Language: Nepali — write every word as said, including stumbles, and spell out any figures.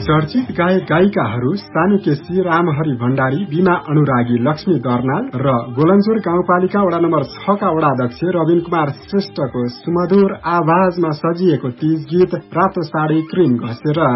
चर्चित गायक गायिकाहरू सानु केसी, रामहरि भण्डारी, बीमा अनुरागी, लक्ष्मी दर्नाल र गोलन्जोर गाउँपालिका वडा नम्बर छ का वडाध्यक्ष रविन कुमार श्रेष्ठको सुमधुर आवाजमा सजिएको तीज गीत रातो साडी क्रिम घसेर